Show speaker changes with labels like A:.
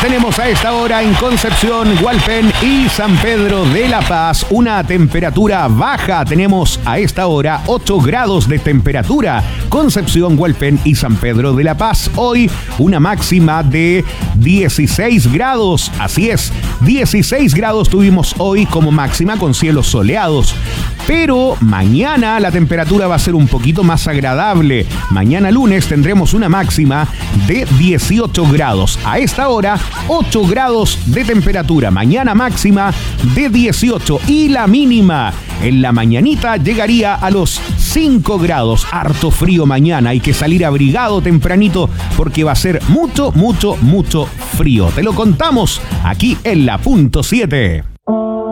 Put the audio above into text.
A: Tenemos a esta hora en Concepción, Hualpén y San Pedro de la Paz una temperatura baja. Tenemos a esta hora 8 grados de temperatura. Concepción, Hualpén y San Pedro de la Paz. Hoy una máxima de 16 grados. Así es, 16 grados tuvimos hoy como máxima con cielos soleados. Pero mañana la temperatura va a ser un poquito más agradable. Mañana lunes tendremos una máxima de 18 grados. A esta hora, 8 grados de temperatura. Mañana máxima de 18 y la mínima en la mañanita llegaría a los 5 grados. Harto frío mañana. Hay que salir abrigado tempranito porque va a ser mucho frío. Te lo contamos aquí en la Punto 7.